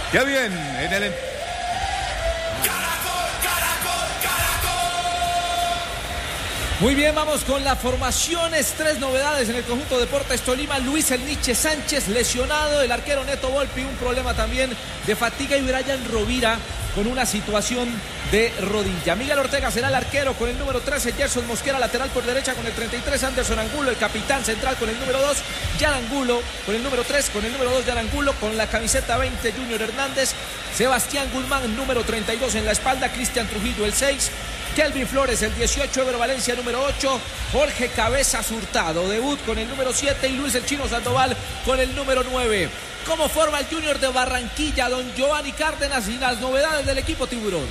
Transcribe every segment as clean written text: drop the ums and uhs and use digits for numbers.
Ya bien, en el... Muy bien, vamos con las formaciones. 3 novedades en el conjunto Deportes Tolima. Luis El Niche Sánchez lesionado. El arquero Neto Volpi, un problema también de fatiga. Y Brian Rovira con una situación de rodilla. Miguel Ortega será el arquero con el número 13. Gerson Mosquera, lateral por derecha con el 33. Anderson Angulo, el capitán central con el número 2. Jan Angulo con el número 3. Con el número 2 Jan Angulo. Con la camiseta 20 Junior Hernández. Sebastián Guzmán, número 32 en la espalda. Cristian Trujillo, el 6. Kelvin Flores, el 18, Ever Valencia, número 8, Jorge Cabezas Hurtado, debut con el número 7 y Luis el Chino Sandoval con el número 9. ¿Cómo forma el Junior de Barranquilla, don Giovanni Cárdenas, y las novedades del equipo Tiburón?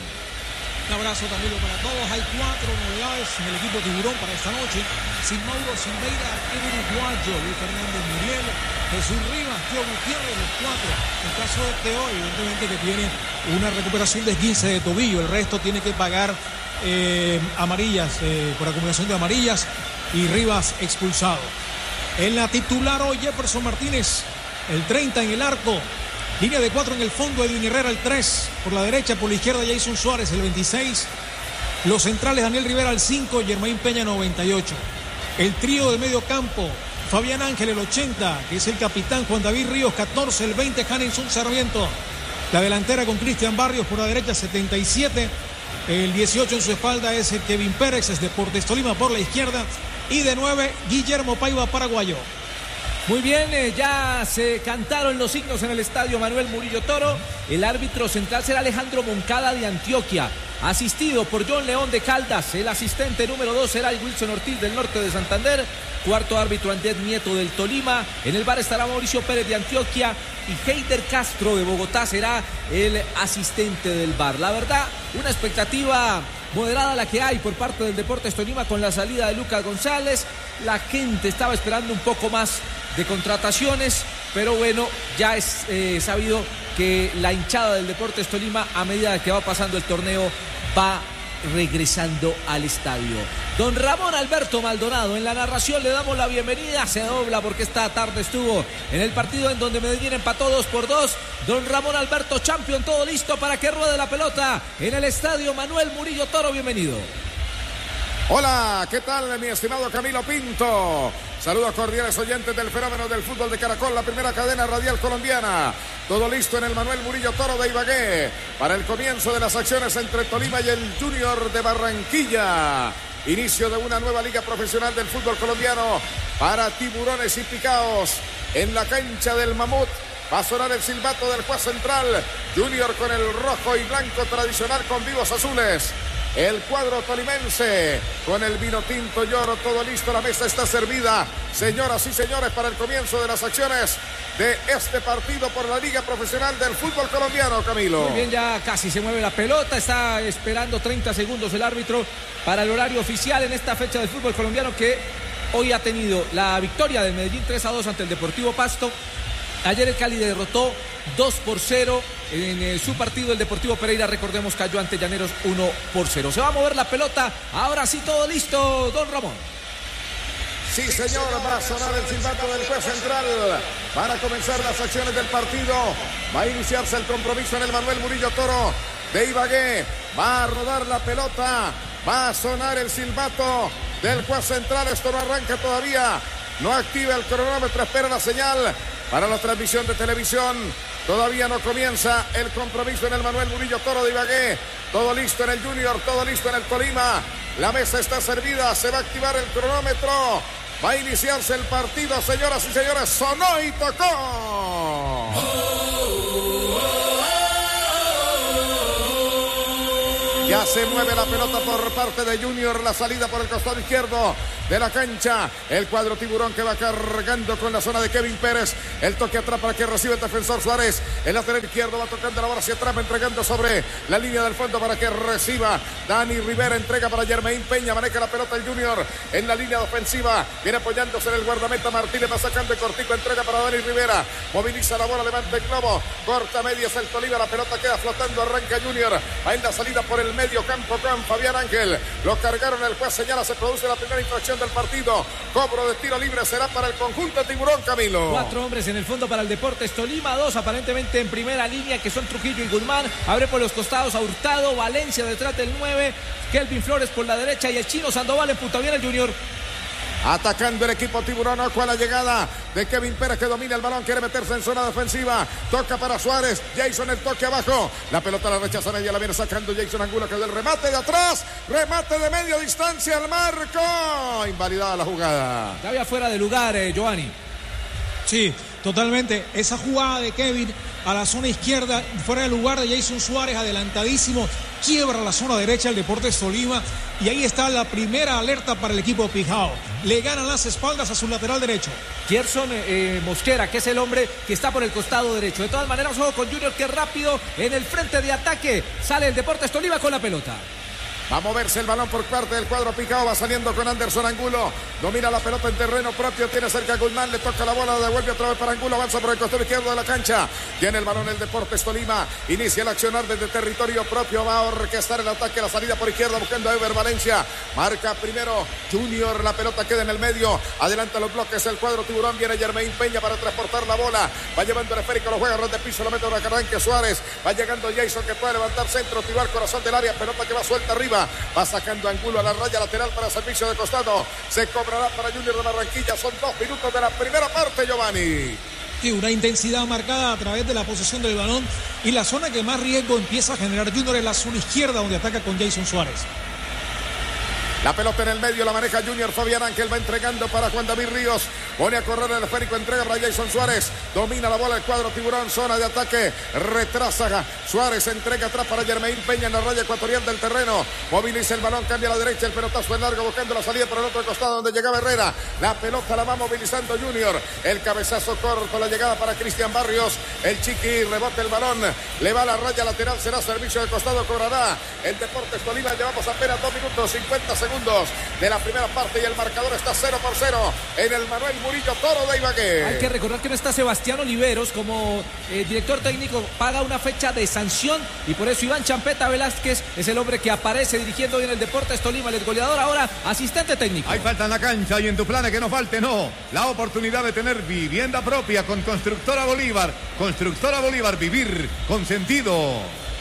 Un abrazo también para todos. Hay 4 novedades en el equipo Tiburón para esta noche. Sin Mauro Silveira, arquero uruguayo, Luis Fernández Muriel, Jesús Rivas, Tío Gutiérrez, los 4. En caso de Teo, evidentemente que tiene una recuperación de 15 de tobillo. El resto tiene que pagar amarillas, por acumulación de amarillas, y Rivas expulsado. En la titular hoy Jefferson Martínez, el 30 en el arco, línea de 4 en el fondo, Edwin Herrera el 3, por la derecha, por la izquierda Jason Suárez el 26, los centrales Daniel Rivera el 5, Germain Peña 98, el trío del medio campo, Fabián Ángel el 80, que es el capitán, Juan David Ríos 14, el 20 Hanenson Sarmiento, la delantera con Cristian Barrios por la derecha 77, el 18 en su espalda es el Kevin Pérez, es Deportes Tolima por la izquierda, y de 9 Guillermo Paiva, paraguayo. Muy bien, ya se cantaron los signos en el estadio Manuel Murillo Toro. El árbitro central será Alejandro Moncada de Antioquia, asistido por John León de Caldas. El asistente número 2 será el Wilson Ortiz del norte de Santander. Cuarto árbitro Andrés Nieto del Tolima. En el bar estará Mauricio Pérez de Antioquia y Heider Castro de Bogotá será el asistente del bar. La verdad, una expectativa moderada la que hay por parte del Deportes Tolima con la salida de Lucas González. La gente estaba esperando un poco más de contrataciones, pero bueno, ya es sabido que la hinchada del Deportes Tolima, a medida que va pasando el torneo, va regresando al estadio. Don Ramón Alberto Maldonado, en la narración le damos la bienvenida. Se dobla porque esta tarde estuvo en el partido en donde Medellín empató 2-2. Don Ramón Alberto, champion, todo listo para que ruede la pelota en el estadio Manuel Murillo Toro. Bienvenido. Hola, ¿qué tal, mi estimado Camilo Pinto? Saludos cordiales oyentes del fenómeno del fútbol de Caracol, la primera cadena radial colombiana. Todo listo en el Manuel Murillo Toro de Ibagué para el comienzo de las acciones entre Tolima y el Junior de Barranquilla. Inicio de una nueva liga profesional del fútbol colombiano para Tiburones y Picaos en la cancha del Mamut. Va a sonar el silbato del juez central. Junior con el rojo y blanco tradicional con vivos azules. El cuadro tolimense con el vino tinto y oro, todo listo, la mesa está servida, señoras y señores, para el comienzo de las acciones de este partido por la Liga Profesional del Fútbol Colombiano, Camilo. Muy bien, ya casi se mueve la pelota, está esperando 30 segundos el árbitro para el horario oficial en esta fecha del fútbol colombiano, que hoy ha tenido la victoria del Medellín 3-2 ante el Deportivo Pasto. Ayer el Cali derrotó 2-0 en su partido. El Deportivo Pereira, recordemos, cayó ante Llaneros 1-0. Se va a mover la pelota. Ahora sí, todo listo, don Ramón. Sí, señor, va a sonar el silbato del juez central para comenzar las acciones del partido. Va a iniciarse el compromiso en el Manuel Murillo Toro de Ibagué. Va a rodar la pelota. Va a sonar el silbato del juez central. Esto no arranca todavía. No activa el cronómetro, espera la señal para la transmisión de televisión. Todavía no comienza el compromiso en el Manuel Murillo Toro de Ibagué. Todo listo en el Junior, todo listo en el Tolima. La mesa está servida, se va a activar el cronómetro. Va a iniciarse el partido, señoras y señores. Sonó y tocó. Ya se mueve la pelota por parte de Junior, la salida por el costado izquierdo de la cancha. El cuadro tiburón que va cargando con la zona de Kevin Pérez. El toque atrás para que reciba el defensor Suárez. El lateral izquierdo va tocando la bola hacia atrás, entregando sobre la línea del fondo para que reciba Dani Rivera. Entrega para Germain Peña, maneja la pelota el Junior en la línea ofensiva. Viene apoyándose en el guardameta Martínez, va sacando el cortico, entrega para Dani Rivera. Moviliza la bola, levanta el globo, corta medias el Tolima, la pelota queda flotando, arranca Junior. Va en la salida por el medio campo con Fabián Ángel. Lo cargaron, el juez señala, se produce la primera infracción iniciando el partido. Cobro de tiro libre será para el conjunto Tiburón, Camilo. 4 hombres en el fondo para el Deportes Tolima, 2 aparentemente en primera línea, que son Trujillo y Guzmán. Abre por los costados a Hurtado, Valencia detrás del 9, Kelvin Flores por la derecha y el chino Sandoval en punta. Bien el Junior. Atacando el equipo Tiburón, ojo a la llegada de Kevin Pérez, que domina el balón, quiere meterse en zona defensiva, toca para Suárez, Jason el toque abajo, la pelota la rechaza media, la viene sacando Jason Angulo, que del remate de atrás, remate de media distancia al marco, invalidada la jugada. Ya había fuera de lugar, Giovanni. Sí, totalmente. Esa jugada de Kevin a la zona izquierda, fuera de lugar de Jason Suárez, adelantadísimo, quiebra la zona derecha del Deportes Tolima y ahí está la primera alerta para el equipo de Pijao. Le ganan las espaldas a su lateral derecho. Gerson Mosquera, que es el hombre que está por el costado derecho. De todas maneras, ojo con Junior, que rápido en el frente de ataque sale el Deportes Tolima con la pelota. Va a moverse el balón por parte del cuadro Pijao, va saliendo con Anderson Angulo, domina la pelota en terreno propio, tiene cerca a Guzmán, le toca la bola, devuelve otra vez para Angulo, avanza por el costado izquierdo de la cancha, tiene el balón el Deportes Tolima, inicia el accionar desde territorio propio, va a orquestar el ataque, la salida por izquierda buscando a Ever Valencia, marca primero Junior, la pelota queda en el medio, adelanta los bloques el cuadro Tiburón, viene Jermaine Peña para transportar la bola, va llevando el esférico, lo juega ras de piso, lo mete a arranque Suárez, va llegando Jason, que puede levantar centro, tiro al corazón del área, pelota que va suelta arriba, va sacando Angulo a la raya lateral para servicio de costado. Se cobrará para Junior de Barranquilla. Son 2 minutos de la primera parte, Giovanni. Sí, una intensidad marcada a través de la posesión del balón y la zona que más riesgo empieza a generar Junior es la zona izquierda, donde ataca con Jason Suárez. La pelota en el medio, la maneja Junior. Fabián Ángel va entregando para Juan David Ríos. Pone a correr el esférico, entrega para Jason Suárez. Domina la bola el cuadro Tiburón, zona de ataque. Retrasa Suárez, entrega atrás para Jermaine Peña en la raya ecuatorial del terreno. Moviliza el balón, cambia a la derecha, el pelotazo en largo, buscando la salida por el otro costado donde llegaba Herrera. La pelota la va movilizando Junior. El cabezazo corto, la llegada para Cristian Barrios. El Chiqui rebota el balón. Le va a la raya lateral, será servicio de costado, cobrará el Deportes Tolima. Llevamos apenas 2 minutos 50 segundos de la primera parte y el marcador está 0-0 en el Manuel Murillo Toro de Ibagué. Hay que recordar que no está Sebastián Oliveros como director técnico, paga una fecha de sanción y por eso Iván Champeta Velázquez es el hombre que aparece dirigiendo hoy en el Deportes Tolima, el goleador, ahora asistente técnico. Hay falta en la cancha y en tu plana que no falte, no. La oportunidad de tener vivienda propia con Constructora Bolívar. Constructora Bolívar, vivir con sentido.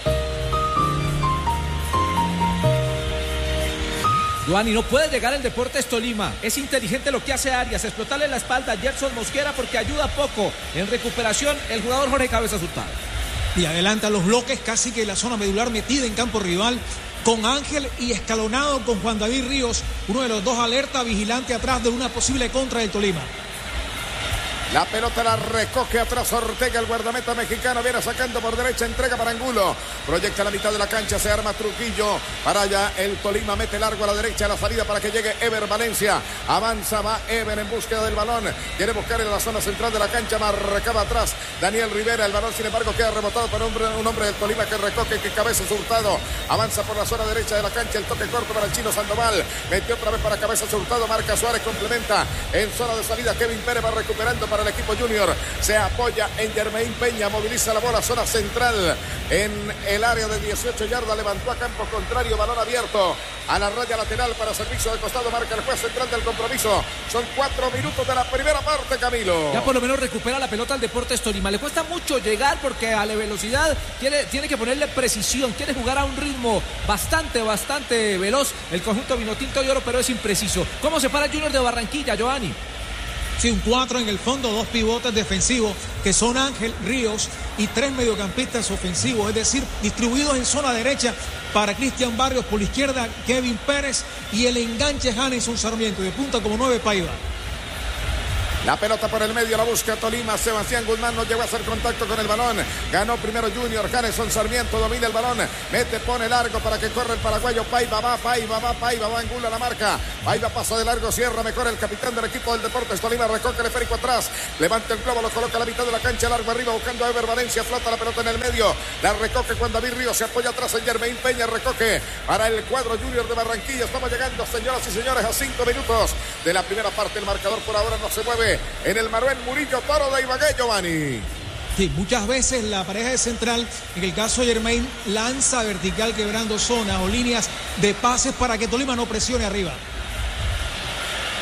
Giovanni, no puede llegar el Deportes Tolima. Es inteligente lo que hace Arias, explotarle la espalda a Gerson Mosquera porque ayuda poco en recuperación el jugador Jorge Cabezas Hurtado. Y adelanta los bloques, casi que la zona medular metida en campo rival, con Ángel y escalonado con Juan David Ríos, uno de los dos alerta vigilante atrás de una posible contra del Tolima. La pelota la recoge atrás Ortega, el guardameta mexicano, viene sacando por derecha, entrega para Angulo, proyecta la mitad de la cancha, se arma Trujillo, para allá el Tolima, mete largo a la derecha, la salida para que llegue Ever Valencia, avanza, va Ever en búsqueda del balón, quiere buscar en la zona central de la cancha, marcaba atrás Daniel Rivera, el balón sin embargo queda rebotado para un hombre del Tolima que recoge, que Cabezas Hurtado, avanza por la zona derecha de la cancha, el toque corto para el chino Sandoval, metió otra vez para Cabezas Hurtado, marca Suárez, complementa, en zona de salida Kevin Pérez va recuperando para el equipo Junior, se apoya en Jermaine Peña, moviliza la bola, zona central en el área de 18 yardas, levantó a campo contrario, balón abierto a la raya lateral para servicio de costado, marca el juez central del compromiso. Son 4 minutos de la primera parte, Camilo. Ya por lo menos recupera la pelota al Deportes Tolima. Le cuesta mucho llegar porque a la velocidad tiene que ponerle precisión, quiere jugar a un ritmo bastante veloz el conjunto vinotinto de oro, pero es impreciso. ¿Cómo se para el Junior de Barranquilla, Giovanni? Sí, un 4 en el fondo, 2 pivotes defensivos que son Ángel, Ríos y 3 mediocampistas ofensivos, es decir, distribuidos en zona derecha para Cristian Barrios, por la izquierda Kevin Pérez y el enganche Janeson Sarmiento, de punta como 9 Paiva. La pelota por el medio, la busca Tolima, Sebastián Guzmán no llegó a hacer contacto con el balón, ganó primero Junior, Janeson Sarmiento domina el balón, mete, pone largo para que corre el paraguayo, Paiva va Angulo a la marca, Paiva pasa de largo, cierra mejor el capitán del equipo del Deportes Tolima, recoge el esférico atrás, levanta el globo, lo coloca a la mitad de la cancha, largo arriba buscando a Ever Valencia, flota la pelota en el medio, la recoge Juan David Ríos, se apoya atrás en Jermaine Peña, recoge para el cuadro Junior de Barranquilla. Estamos llegando, señoras y señores, a 5 minutos de la primera parte, el marcador por ahora no se mueve en el Manuel Murillo Toro de Ibagué, Giovanni. Sí, muchas veces la pareja de central, en el caso de Jermaine, lanza vertical quebrando zonas o líneas de pases para que Tolima no presione arriba.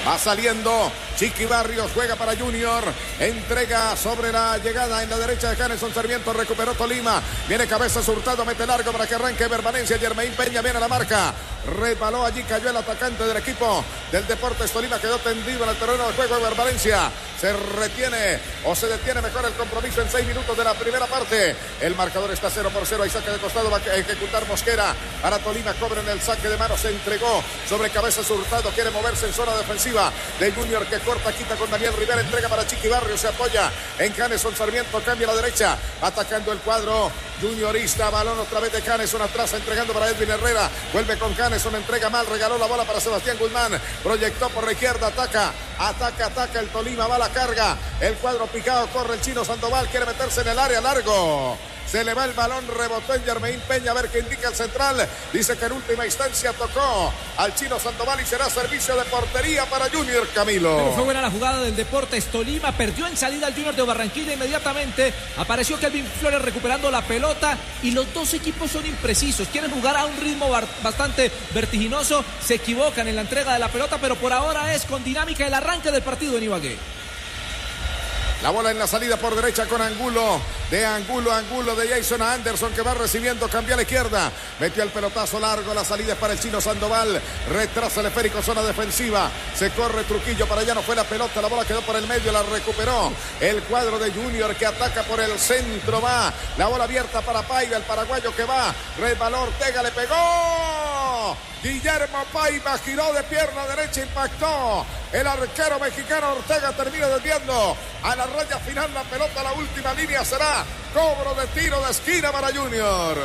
Va saliendo Chiqui Barrios, juega para Junior, entrega sobre la llegada en la derecha de Janeson Sarmiento, recuperó Tolima, viene Cabezas Hurtado, mete largo para que arranque Valencia, Germain Peña viene a la marca, resbaló allí, cayó el atacante del equipo del Deportes Tolima, quedó tendido en el terreno de juego de Valencia, se retiene o se detiene mejor el compromiso en 6 minutos de la primera parte, el marcador está 0-0, hay saque de costado, va a ejecutar Mosquera para Tolima, cobra en el saque de mano, se entregó sobre Cabezas Hurtado, quiere moverse en zona defensiva de Junior que corta, quita con Daniel Rivera, entrega para Chiqui Barrio, se apoya en Janeson Sarmiento, cambia a la derecha, atacando el cuadro juniorista, balón otra vez de Janeson atrás, entregando para Edwin Herrera, vuelve con Janeson, entrega mal, regaló la bola para Sebastián Guzmán, proyectó por la izquierda, ataca el Tolima, va a la carga, el cuadro picado, corre el Chino Sandoval, quiere meterse en el área, largo. Se le va el balón, rebotó en Germain Peña, a ver qué indica el central. Dice que en última instancia tocó al Chino Sandoval y será servicio de portería para Junior, Camilo. Pero fue buena la jugada del Deportes Tolima, perdió en salida al Junior de Barranquilla, inmediatamente apareció Kelvin Flores recuperando la pelota y los dos equipos son imprecisos, quieren jugar a un ritmo bastante vertiginoso, se equivocan en la entrega de la pelota, pero por ahora es con dinámica el arranque del partido en Ibagué. La bola en la salida por derecha con Angulo de Jason Anderson que va recibiendo, cambia a la izquierda, metió el pelotazo largo, la salida es para el Chino Sandoval, retrasa el esférico, zona defensiva, se corre Trujillo, para allá no fue la pelota, la bola quedó por el medio, la recuperó el cuadro de Junior que ataca por el centro, va la bola abierta para Paiva, el paraguayo que va, resbaló Ortega, le pegó Guillermo Paiva, giró de pierna derecha, impactó el arquero mexicano Ortega, termina desviando a la raya final la pelota, la última línea será cobro de tiro de esquina para Junior.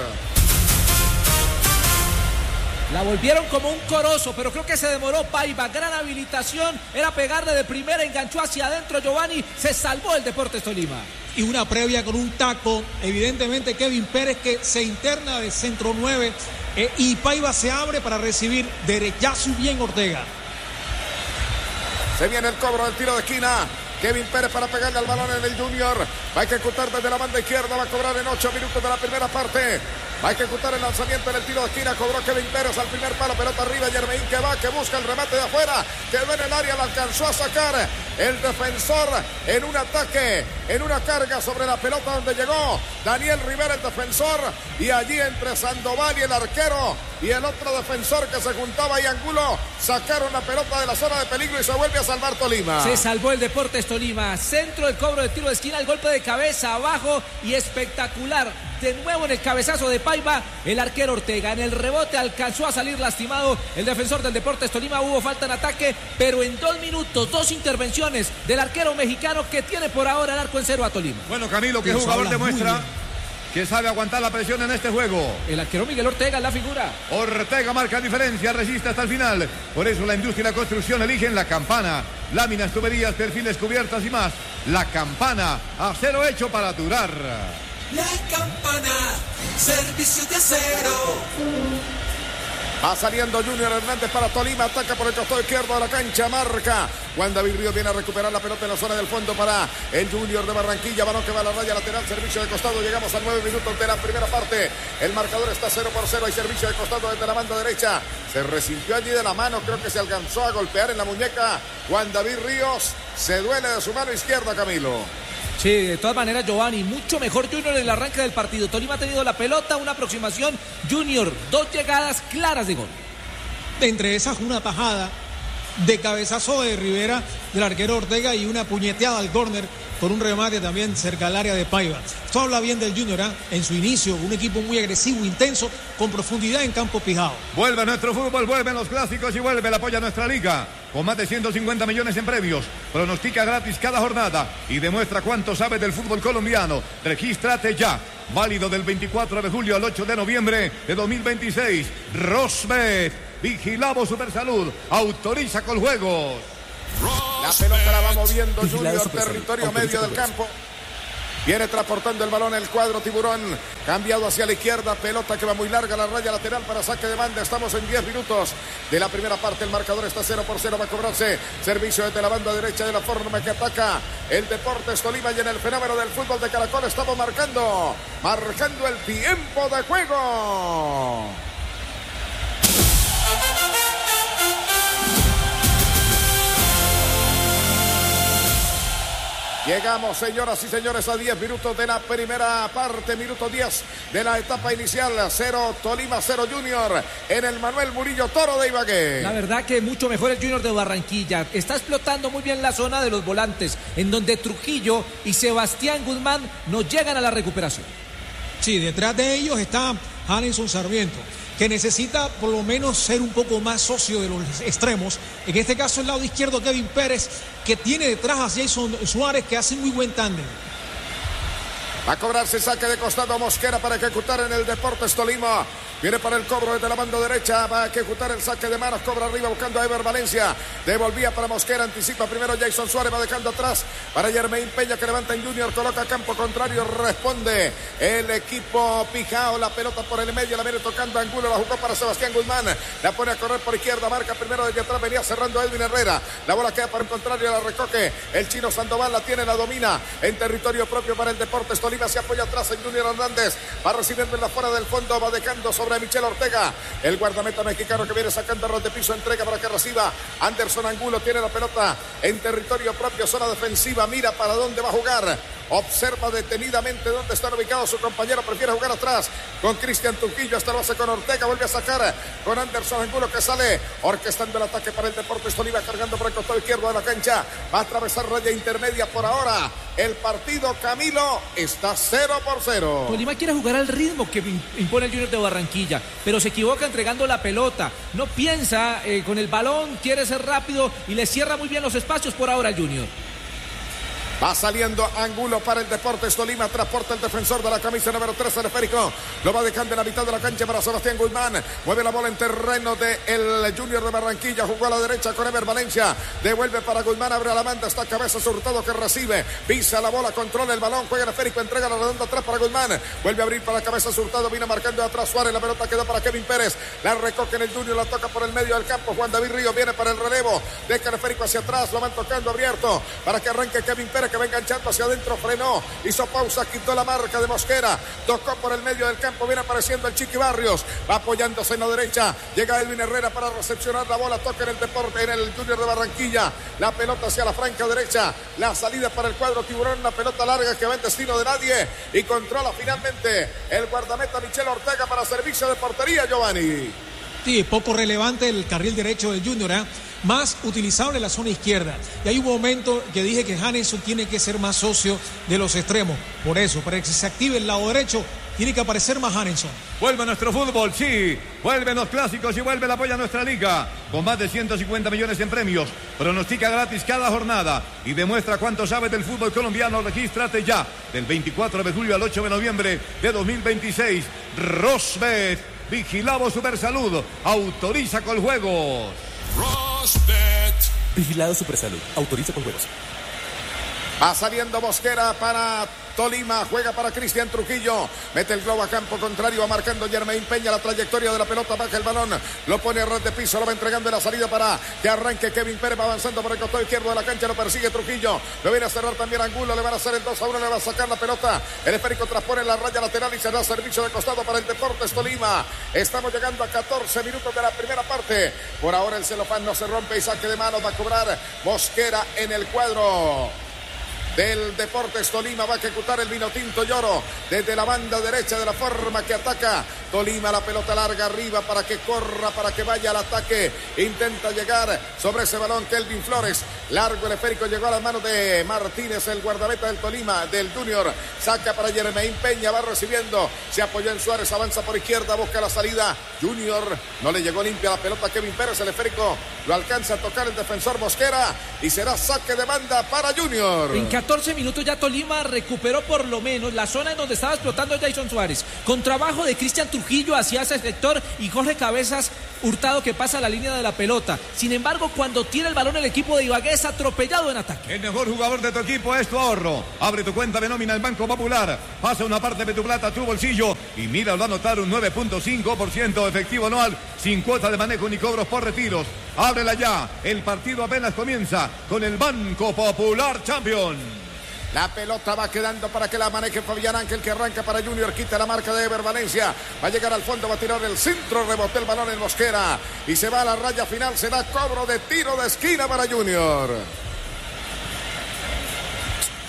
La volvieron como un corozo, pero creo que se demoró Paiva, gran habilitación, era pegarle de primera, enganchó hacia adentro Giovanni, se salvó el Deportes Tolima. Y una previa con un taco, evidentemente Kevin Pérez que se interna de centro 9 y Paiva se abre para recibir derechazo bien Ortega. Se viene el cobro del tiro de esquina. Kevin Pérez para pegarle al balón en el Junior. Va a ejecutar desde la banda izquierda. Va a cobrar en 8 minutos de la primera parte. Va a ejecutar el lanzamiento en el tiro de esquina. Cobró Kevin Pérez al primer palo. Pelota arriba. Germain que busca el remate de afuera. Quedó en el área. La alcanzó a sacar el defensor en un ataque, en una carga sobre la pelota donde llegó Daniel Rivera, el defensor. Y allí entre Sandoval y el arquero y el otro defensor que se juntaba y Angulo sacaron la pelota de la zona de peligro y se vuelve a salvar Tolima. Se salvó el Deportes Tolima, centro del cobro de tiro de esquina, el golpe de cabeza abajo y espectacular. De nuevo en el cabezazo de Paiva, el arquero Ortega. En el rebote alcanzó a salir lastimado el defensor del Deportes Tolima. Hubo falta en ataque, pero en 2 minutos, 2 intervenciones del arquero mexicano que tiene por ahora el arco en cero a Tolima. Bueno, Camilo, que jugador demuestra que sabe aguantar la presión en este juego. El arquero Miguel Ortega es la figura. Ortega marca diferencia, resiste hasta el final. Por eso la industria y la construcción eligen La Campana. Láminas, tuberías, perfiles, cubiertas y más. La Campana, acero hecho para durar. La Campana, servicio de acero. Va saliendo Junior Hernández para Tolima, ataca por el costado izquierdo de la cancha, marca. Juan David Ríos viene a recuperar la pelota en la zona del fondo para el Junior de Barranquilla, balón que va a la raya lateral, servicio de costado, llegamos a 9 minutos de la primera parte. El marcador está 0-0, hay servicio de costado desde la banda derecha. Se resintió allí de la mano, creo que se alcanzó a golpear en la muñeca. Juan David Ríos se duele de su mano izquierda, Camilo. Sí, de todas maneras, Giovanni, mucho mejor Junior en el arranque del partido. Tolima ha tenido la pelota, una aproximación. Junior, 2 llegadas claras de gol. Entre esas, una tajada de cabezazo de Rivera del arquero Ortega y una puñeteada al córner con un remate también cerca al área de Paiva. Esto habla bien del Junior, en su inicio, un equipo muy agresivo, intenso, con profundidad en campo pijado. Vuelve nuestro fútbol, vuelven los clásicos y vuelve el apoyo a nuestra liga. Con más de 150 millones en premios, pronostica gratis cada jornada y demuestra cuánto sabe del fútbol colombiano. Regístrate ya. Válido del 24 de julio al 8 de noviembre de 2026. Rosbet, vigilamos Supersalud, autoriza con juegos. La pelota la va moviendo Junior, territorio medio del campo. Viene transportando el balón el cuadro Tiburón, cambiado hacia la izquierda, pelota que va muy larga, la raya lateral para saque de banda. Estamos en 10 minutos de la primera parte, el marcador está 0-0, va a cobrarse servicio desde la banda derecha de la forma que ataca el Deportes Tolima y en el fenómeno del fútbol de Caracol estamos marcando el tiempo de juego. Llegamos, señoras y señores, a 10 minutos de la primera parte, minuto 10 de la etapa inicial. 0 Tolima, 0 Junior en el Manuel Murillo Toro de Ibagué. La verdad que mucho mejor el Junior de Barranquilla. Está explotando muy bien la zona de los volantes, en donde Trujillo y Sebastián Guzmán no llegan a la recuperación. Sí, detrás de ellos está Hanelson Sarmiento, que necesita por lo menos ser un poco más socio de los extremos. En este caso, el lado izquierdo, Kevin Pérez, que tiene detrás a Jason Suárez, que hace muy buen tándem. Va a cobrarse saque de costado Mosquera para ejecutar en el Deportes Tolima. Viene para el cobro desde la banda derecha. Va a ejecutar el saque de manos. Cobra arriba buscando a Ever Valencia. Devolvía para Mosquera. Anticipa primero Jason Suárez. Va dejando atrás para Yermain Peña, que levanta en Junior. Coloca campo contrario. Responde el equipo Pijao. La pelota por el medio. La viene tocando Angulo. La jugó para Sebastián Guzmán. La pone a correr por izquierda. Marca primero desde atrás. Venía cerrando Edwin Herrera. La bola queda para el contrario. La recoge el chino Sandoval. La tiene, la domina en territorio propio para el Deportes Tolima. Se apoya atrás en Junior Hernández. Va recibiendo en la fuera del fondo. Va dejando sobre Michel Ortega, el guardameta mexicano, que viene sacando ras de piso. Entrega para que reciba Anderson Angulo. Tiene la pelota en territorio propio, zona defensiva. Mira para dónde va a jugar. Observa detenidamente dónde están ubicados su compañero. Prefiere jugar atrás con Cristian Trujillo. Hasta lo hace con Ortega. Vuelve a sacar con Anderson Angulo, que sale orquestando el ataque para el Deportes Tolima, cargando por el costado izquierdo de la cancha. Va a atravesar raya intermedia por ahora. El partido, Camilo, está 0-0. Tolima quiere jugar al ritmo que impone el Junior de Barranquilla, pero se equivoca entregando la pelota. No piensa con el balón, quiere ser rápido y le cierra muy bien los espacios por ahora al Junior. Va saliendo Angulo para el Deportes Tolima. Transporta el defensor de la camisa número 3, el esférico. Lo va dejando en la mitad de la cancha para Sebastián Guzmán. Mueve la bola en terreno del Junior de Barranquilla. Jugó a la derecha con Ever Valencia. Devuelve para Guzmán. Abre la banda. Está Cabezas Hurtado, que recibe. Pisa la bola, controla el balón. Juega el esférico. Entrega la redonda atrás para Guzmán. Vuelve a abrir para Cabezas Hurtado. Viene marcando atrás Suárez. La pelota quedó para Kevin Pérez. La recoge en el Junior. La toca por el medio del campo. Juan David Ríos viene para el relevo. Deja el esférico hacia atrás. Lo van tocando abierto para que arranque Kevin Pérez, que va enganchando hacia adentro, frenó, hizo pausa, quitó la marca de Mosquera, tocó por el medio del campo, viene apareciendo el Chiqui Barrios, va apoyándose en la derecha, llega Edwin Herrera para recepcionar la bola, toca en el Deporte, en el Junior de Barranquilla, la pelota hacia la franca derecha, la salida para el cuadro tiburón, una pelota larga que va en destino de nadie y controla finalmente el guardameta Michel Ortega para servicio de portería, Giovanni. Sí, poco relevante el carril derecho del Junior, más utilizable en la zona izquierda. Y hay un momento que dije que Hanelson tiene que ser más socio de los extremos. Por eso, para que se active el lado derecho, tiene que aparecer más Hanelson. Vuelve nuestro fútbol, sí. Vuelven los clásicos y vuelve el apoyo a nuestra liga. Con más de 150 millones en premios. Pronostica gratis cada jornada y demuestra cuánto sabes del fútbol colombiano. Regístrate ya. Del 24 de julio al 8 de noviembre de 2026. Rosbet. Vigilamos Supersalud. Autoriza con juegos. Rosbet. Vigilado Supersalud. Autoriza con juegos. Va saliendo Mosquera para Tolima, juega para Cristian Trujillo, mete el globo a campo contrario, va marcando Yermain Peña la trayectoria de la pelota, baja el balón, lo pone a red de piso, lo va entregando en la salida para que arranque Kevin Pérez, va avanzando por el costado izquierdo de la cancha, lo persigue Trujillo, lo viene a cerrar también Angulo, le van a hacer el 2-1, le va a sacar la pelota, el esférico transpone la raya lateral y se da servicio de costado para el Deportes Tolima. Estamos llegando a 14 minutos de la primera parte, por ahora el celofán no se rompe y saque de manos va a cobrar Mosquera en el cuadro del Deportes Tolima. Va a ejecutar el vino tinto Lloro desde la banda derecha, de la forma que ataca Tolima. La pelota larga arriba para que corra, para que vaya al ataque, intenta llegar sobre ese balón Kelvin Flores, largo el esférico, llegó a las manos de Martínez, el guardameta del Tolima, del Junior, saca para Yermain Peña, va recibiendo, se apoyó en Suárez, avanza por izquierda, busca la salida Junior, no le llegó limpia la pelota a Kevin Pérez, el esférico lo alcanza a tocar el defensor Mosquera y será saque de banda para Junior. En 14 minutos ya Tolima recuperó por lo menos la zona en donde estaba explotando Jason Suárez, con trabajo de Cristian Trujillo hacia ese sector y Jorge Cabezas Hurtado, que pasa la línea de la pelota. Sin embargo, cuando tiene el balón el equipo de Ibagué es atropellado en ataque. El mejor jugador de tu equipo es tu ahorro. Abre tu cuenta de nómina en Banco Popular, pasa una parte de tu plata a tu bolsillo y mira, va a anotar un 9.5% efectivo anual, sin cuota de manejo ni cobros por retiros. Ábrela ya, el partido apenas comienza con el Banco Popular Champion. La pelota va quedando para que la maneje Fabián Ángel, que arranca para Junior, quita la marca de Ever Valencia, va a llegar al fondo, va a tirar el centro, rebote el balón en Mosquera y se va a la raya final, será cobro de tiro de esquina para Junior.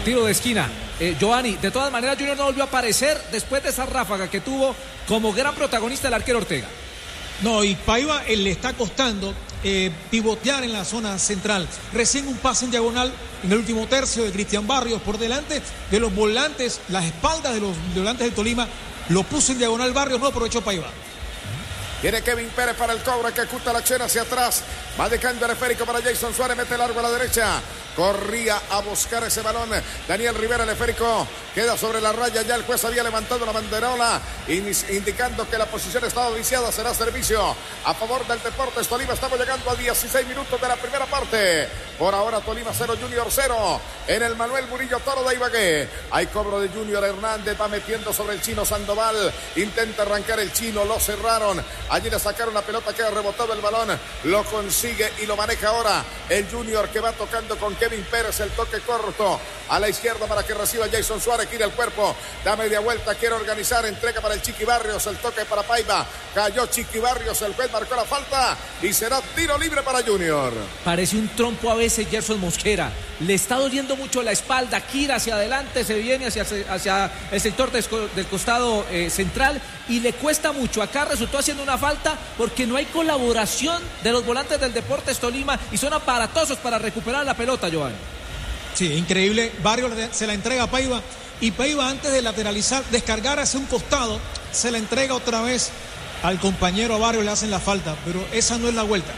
tiro de esquina. Giovanni, de todas maneras Junior no volvió a aparecer después de esa ráfaga que tuvo como gran protagonista el arquero Ortega. No, y Paiva le está costando pivotear en la zona central. Recién un pase en diagonal en el último tercio de Cristian Barrios por delante de los volantes, las espaldas de los volantes del Tolima, lo puso en diagonal Barrios, no aprovechó Paiva. Viene Kevin Pérez para el cobro, que ejecuta la acción hacia atrás. Va dejando el esférico para Jason Suárez, mete largo a la derecha. Corría a buscar ese balón Daniel Rivera, el esférico queda sobre la raya. Ya el juez había levantado la banderola indicando que la posición estaba viciada. Será servicio a favor del Deportes Tolima. Estamos llegando a 16 minutos de la primera parte. Por ahora Tolima 0, Junior 0 en el Manuel Murillo Toro de Ibagué. Hay cobro de Junior Hernández, va metiendo sobre el chino Sandoval. Intenta arrancar el chino, lo cerraron. Allí le sacaron la pelota, queda rebotado el balón. Lo consigue y lo maneja ahora el Junior, que va tocando con Kevin Pérez. El toque corto a la izquierda para que reciba Jason Suárez. Gira el cuerpo, da media vuelta, quiere organizar, entrega para el Chiqui Barrios. El toque para Paiva, cayó Chiqui Barrios. El juez marcó la falta y será tiro libre para Junior. Parece un trompo a veces Gerson Mosquera. Le está doliendo mucho la espalda, gira hacia adelante, se viene hacia el sector del costado central y le cuesta mucho. Acá resultó haciendo una falta porque no hay colaboración de los volantes del Deportes Tolima y son aparatosos para recuperar la pelota, Giovanni. Sí, increíble. Barrios se la entrega a Paiva y Paiva, antes de lateralizar, descargar hacia un costado, se la entrega otra vez al compañero Barrios, le hacen la falta, pero esa no es la vuelta.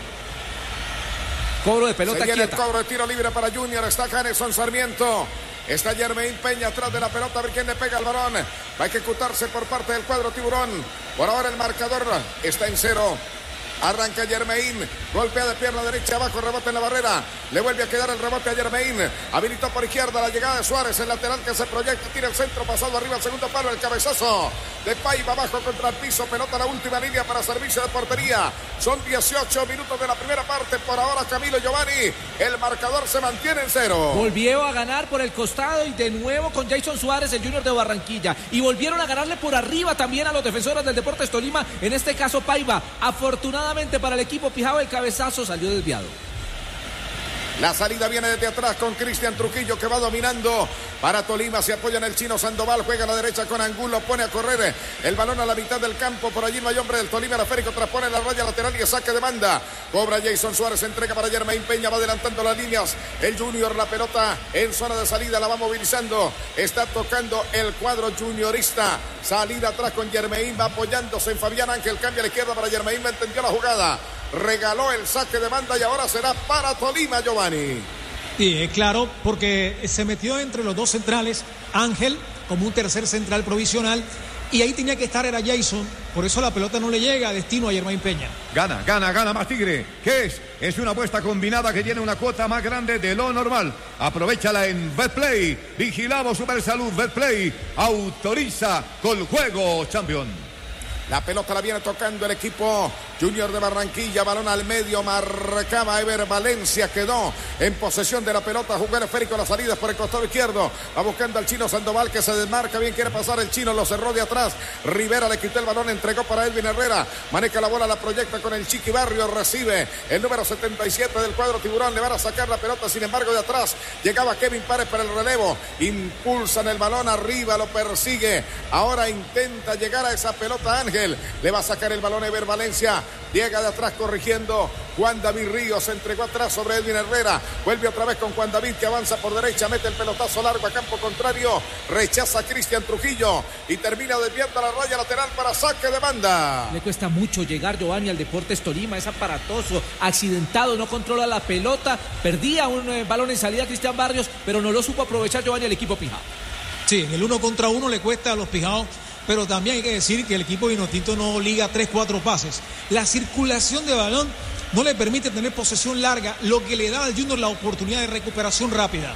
Cobro de pelota quieta. El cobro de tiro libre para Junior. Está Janeson Sarmiento. Está Yermain Peña atrás de la pelota, a ver quién le pega al balón. Va a ejecutarse por parte del cuadro tiburón. Por ahora el marcador está en 0. Arranca Yermain, golpea de pierna derecha abajo, rebote en la barrera. Le vuelve a quedar el rebote a Yermain. Habilitó por izquierda la llegada de Suárez, el lateral que se proyecta, tira el centro, pasado arriba al segundo palo, el cabezazo de Paiva abajo contra el piso. Pelota a la última línea para servicio de portería. Son 18 minutos de la primera parte. Por ahora Camilo Giovanni, el marcador se mantiene en 0. Volvió a ganar por el costado y de nuevo con Jason Suárez, el Junior de Barranquilla. Y volvieron a ganarle por arriba también a los defensores del Deportes Tolima. En este caso Paiva, afortunadamente para el equipo pijao, el cabezazo salió desviado. La salida viene desde atrás con Cristian Trujillo, que va dominando para Tolima. Se apoya en el chino Sandoval, juega a la derecha con Angulo, pone a correr el balón a la mitad del campo. Por allí no hay hombre del Tolima. El esférico transpone la raya lateral y saque de banda. Cobra Jason Suárez, entrega para Yermain Peña, va adelantando las líneas. El Junior, la pelota en zona de salida, la va movilizando. Está tocando el cuadro juniorista. Salida atrás con Yermain, va apoyándose en Fabián Ángel. Cambia a la izquierda para Yermain, me entendió la jugada. Regaló el saque de banda y ahora será para Tolima, Giovanni. Sí, es claro, porque se metió entre los dos centrales, Ángel como un tercer central provisional, y ahí tenía que estar era Jason. Por eso la pelota no le llega a destino a Yermain Peña. Gana más Tigre. ¿Qué es? Es una apuesta combinada que tiene una cuota más grande de lo normal. Aprovéchala en Betplay. Vigilamos Supersalud. Betplay autoriza con juego, champion. La pelota la viene tocando el equipo Junior de Barranquilla. Balón al medio, marcaba Ever Valencia. Quedó en posesión de la pelota. Jugó el esférico, las salidas por el costado izquierdo. Va buscando al chino Sandoval, que se desmarca. Bien quiere pasar el chino, lo cerró de atrás. Rivera le quitó el balón, entregó para Edwin Herrera. Maneja la bola, la proyecta con el Chiqui Barrios. Recibe el número 77 del cuadro tiburón. Le van a sacar la pelota, sin embargo, de atrás. Llegaba Kevin Párez para el relevo. Impulsan el balón arriba, lo persigue. Ahora intenta llegar a esa pelota Ángel. Le va a sacar el balón Ever Valencia. Llega de atrás corrigiendo Juan David Ríos. Se entregó atrás sobre Edwin Herrera. Vuelve otra vez con Juan David, que avanza por derecha. Mete el pelotazo largo a campo contrario. Rechaza a Cristian Trujillo y termina desviando la raya lateral para saque de banda. Le cuesta mucho llegar, Giovanni, al Deportes Tolima. Es aparatoso, accidentado, no controla la pelota. Perdía un balón en salida Cristian Barrios, pero no lo supo aprovechar, Giovanni, el equipo pijao. Sí, en el 1 contra 1 le cuesta a los pijaos. Pero también hay que decir que el equipo vinotinto no liga 3-4 pases. La circulación de balón no le permite tener posesión larga, lo que le da al Junior la oportunidad de recuperación rápida.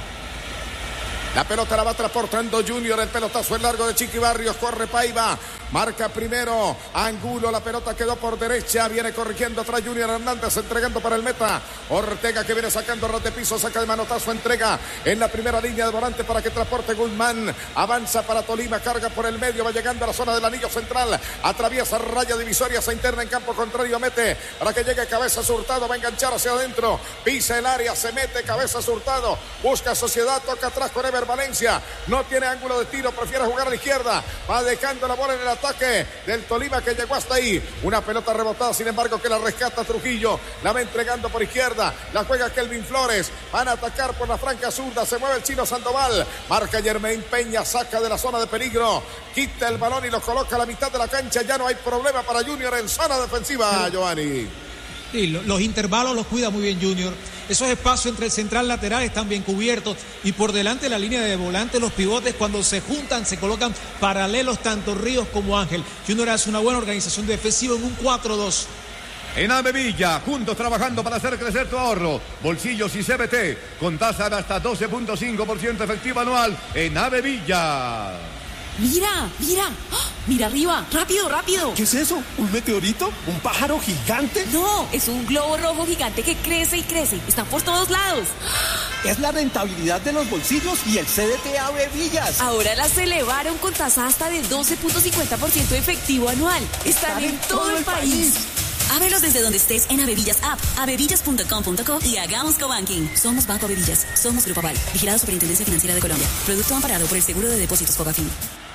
La pelota la va transportando Junior, el pelotazo es largo de Chiqui Barrios, corre Paiva, marca primero Angulo, la pelota quedó por derecha, viene corrigiendo atrás Junior Hernández, entregando para el meta, Ortega que viene sacando ras de piso, saca el manotazo, entrega en la primera línea de volante para que transporte Guzmán, avanza para Tolima, carga por el medio, va llegando a la zona del anillo central, atraviesa raya divisoria, se interna en campo contrario, mete para que llegue Cabezas Hurtado, va a enganchar hacia adentro, pisa el área, se mete Cabezas Hurtado, busca Sociedad, toca atrás con Ever Ener Valencia. No tiene ángulo de tiro, prefiere jugar a la izquierda. Va dejando la bola en el ataque del Tolima que llegó hasta ahí. Una pelota rebotada, sin embargo, que la rescata Trujillo. La va entregando por izquierda. La juega Kelvin Flores. Van a atacar por la franca zurda. Se mueve el chino Sandoval. Marca Yermain Peña. Saca de la zona de peligro. Quita el balón y lo coloca a la mitad de la cancha. Ya no hay problema para Junior en zona defensiva, Giovanni. Sí, los intervalos los cuida muy bien Junior. Esos espacios entre el central lateral están bien cubiertos. Y por delante de la línea de volante, los pivotes cuando se juntan, se colocan paralelos tanto Ríos como Ángel. Junior hace una buena organización defensiva en un 4-2. En AVE Villa, juntos trabajando para hacer crecer tu ahorro. Bolsillos y CBT, con tasa de hasta 12.5% efectiva anual en AVE Villa. Mira, mira, ¡oh! Mira arriba, rápido, rápido. ¿Qué es eso? ¿Un meteorito? ¿Un pájaro gigante? No, es un globo rojo gigante que crece y crece. Están por todos lados. Es la rentabilidad de los bolsillos y el CDT AVE Villas. Ahora las elevaron con tasa hasta de 12.50% efectivo anual. Están en todo el país. Ábrelos desde donde estés en Avevillas App, avevillas.com.co y hagamos cobanking. Somos Banco Avevillas, somos Grupo Aval, vigilado Superintendencia Financiera de Colombia. Producto amparado por el Seguro de Depósitos Fogafín.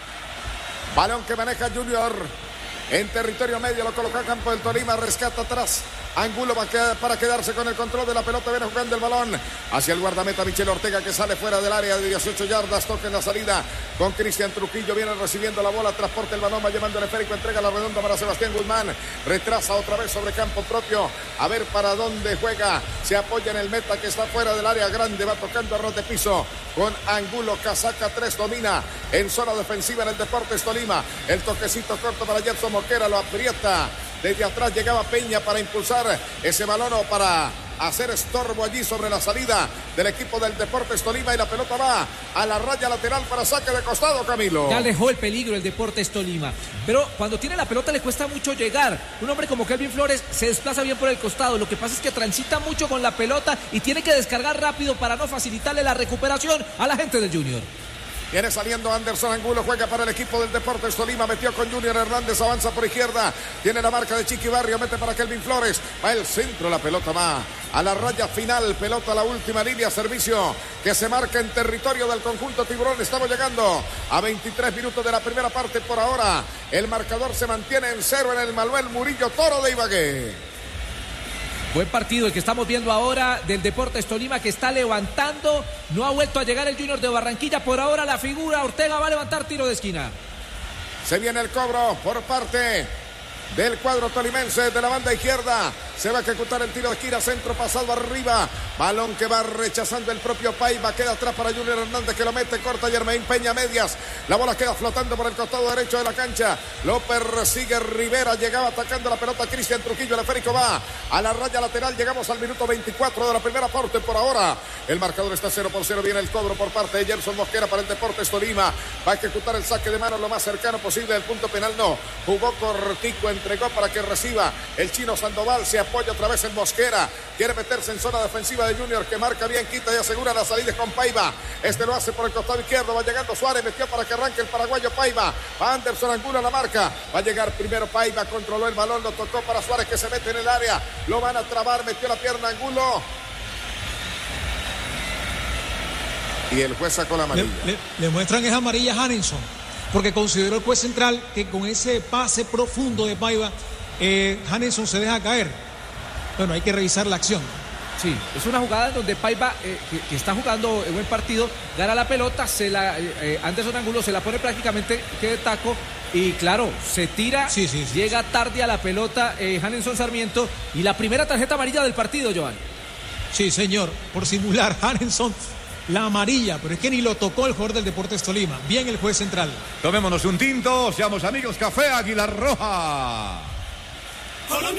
Balón que maneja Junior en territorio medio, lo coloca a campo del Tolima, rescata atrás. Angulo va para quedarse con el control de la pelota, viene jugando el balón hacia el guardameta Michel Ortega que sale fuera del área de 18 yardas, toca en la salida con Cristian Trujillo, viene recibiendo la bola, transporta el balón, va llevando el esférico, entrega la redonda para Sebastián Guzmán, retrasa otra vez sobre campo propio, a ver para dónde juega, se apoya en el meta que está fuera del área grande, va tocando a ras de piso con Angulo, casaca 3, domina en zona defensiva en el Deportes Tolima, el toquecito corto para Gerson Mosquera, lo aprieta. Desde atrás llegaba Peña para impulsar ese balón o para hacer estorbo allí sobre la salida del equipo del Deportes Tolima y la pelota va a la raya lateral para saque de costado, Camilo. Ya alejó el peligro el Deportes Tolima, pero cuando tiene la pelota le cuesta mucho llegar. Un hombre como Kelvin Flores se desplaza bien por el costado, lo que pasa es que transita mucho con la pelota y tiene que descargar rápido para no facilitarle la recuperación a la gente del Junior. Viene saliendo Anderson Angulo, juega para el equipo del Deportes Tolima, metió con Junior Hernández, avanza por izquierda, tiene la marca de Chiqui Barrio, mete para Kelvin Flores, va el centro, la pelota va a la raya final, pelota a la última línea, servicio que se marca en territorio del conjunto Tiburón. Estamos llegando a 23 minutos de la primera parte por ahora, el marcador se mantiene en 0 en el Manuel Murillo Toro de Ibagué. Buen partido el que estamos viendo ahora del Deportes Tolima que está levantando. No ha vuelto a llegar el Junior de Barranquilla. Por ahora la figura Ortega va a levantar tiro de esquina. Se viene el cobro por parte del cuadro tolimense de la banda izquierda. Se va a ejecutar el tiro de esquina, centro pasado arriba. Balón que va rechazando el propio Paiva. Queda atrás para Junior Hernández que lo mete, corta Yermain Peña medias. La bola queda flotando por el costado derecho de la cancha. Lo persigue Rivera. Llegaba atacando la pelota Cristian Trujillo. El esférico va a la raya lateral. Llegamos al minuto 24 de la primera parte por ahora. El marcador está 0-0. Viene el cobro por parte de Gerson Mosquera para el Deportes Tolima. Va a ejecutar el saque de mano lo más cercano posible del punto penal. No, jugó cortico, entregó para que reciba el chino Sandoval. Se apoya otra vez en Mosquera. Quiere meterse en zona defensiva de Junior que marca bien, quita y asegura la salida con Paiva. Este lo hace por el costado izquierdo. Va llegando Suárez, metió para que arranque el paraguayo Paiva. Va Anderson Angulo a la marca. Va a llegar primero Paiva, controló el balón, lo tocó para Suárez que se mete en el área. Lo van a trabar, metió la pierna Angulo. Y el juez sacó la amarilla. Le muestran esa amarilla a Hanenson, porque consideró el juez central que con ese pase profundo de Paiva, Hanenson se deja caer. Bueno, hay que revisar la acción. Sí, es una jugada donde Paiva, que está jugando buen partido, gana la pelota, Anderson Angulo se la pone prácticamente que de taco y claro, se tira, llega tarde a la pelota Hanenson Sarmiento y la primera tarjeta amarilla del partido, Joan. Sí, señor, por simular Hanenson la amarilla, pero es que ni lo tocó el jugador del Deportes Tolima. Bien el juez central. Tomémonos un tinto, seamos amigos, Café Águila Roja.